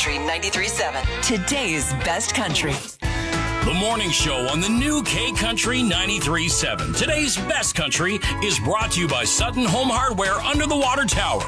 Country 93.7. Today's best country. The morning show on the new K Country 93.7. Today's best country is brought to you by Sutton Home Hardware under the water tower.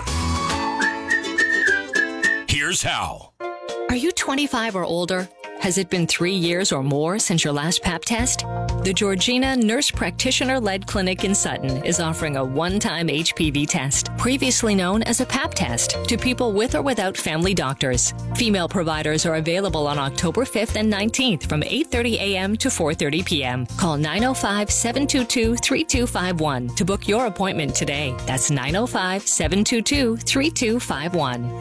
Here's how. Are you 25 or older? Has it been 3 years or more since your last Pap test? The Georgina Nurse Practitioner-led clinic in Sutton is offering a one-time HPV test, previously known as a Pap test, to people with or without family doctors. Female providers are available on October 5th and 19th from 8:30 a.m. to 4:30 p.m. Call 905-722-3251 to book your appointment today. That's 905-722-3251.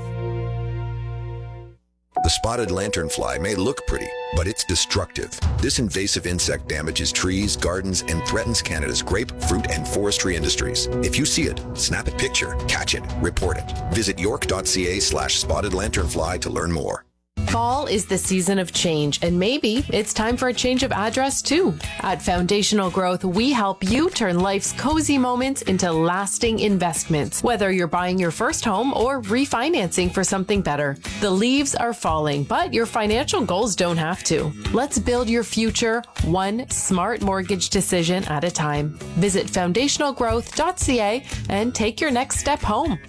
The spotted lanternfly may look pretty, but it's destructive. This invasive insect damages trees, gardens, and threatens Canada's grape, fruit, and forestry industries. If you see it, snap a picture, catch it, report it. Visit york.ca/spotted lanternfly to learn more. Fall is the season of change, and maybe it's time for a change of address too. At Foundational Growth, we help you turn life's cozy moments into lasting investments, whether you're buying your first home or refinancing for something better. The leaves are falling, but your financial goals don't have to. Let's build your future one smart mortgage decision at a time. Visit foundationalgrowth.ca and take your next step home.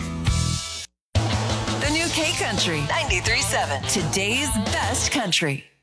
The new K Country 93.7. Today's best country.